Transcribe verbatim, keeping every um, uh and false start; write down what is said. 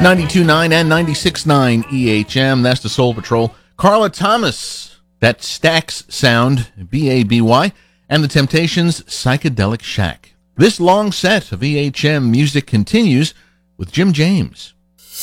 ninety-two point nine and ninety-six point nine E H M. That's the Soul Patrol. Carla Thomas, that Stax sound, B A B Y, and the Temptations' Psychedelic Shack. This long set of E H M music continues with Jim James.